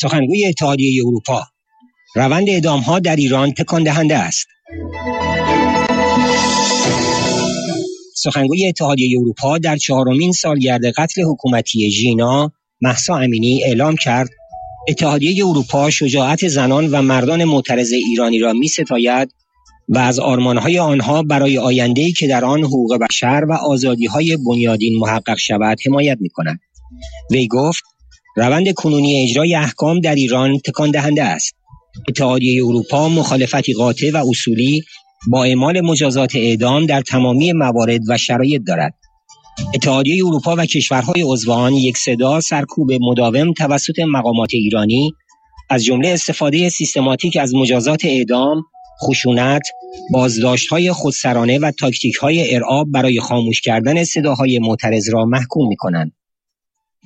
سخنگوی اتحادیه اروپا: روند اعدام‌ها در ایران تکان دهنده است. سخنگوی اتحادیه اروپا در 4مین سالگرد قتل حکومتی ژینا مهسا امینی اعلام کرد اتحادیه اروپا شجاعت زنان و مردان معترض ایرانی را می‌ستاید و از آرمان‌های آنها برای آینده‌ای که در آن حقوق بشر و آزادی‌های بنیادین محقق شود حمایت می‌کند. وی گفت روند کنونی اجرای احکام در ایران تکان دهنده است. اتحادیه اروپا مخالفتی قاطع و اصولی با اعمال مجازات اعدام در تمامی موارد و شرایط دارد. اتحادیه اروپا و کشورهای عضو آن یک صدا سرکوب مداوم توسط مقامات ایرانی از جمله استفاده سیستماتیک از مجازات اعدام، خشونت، بازداشت‌های خودسرانه و تاکتیک‌های ارعاب برای خاموش کردن صداهای معترض را محکوم می‌کنند.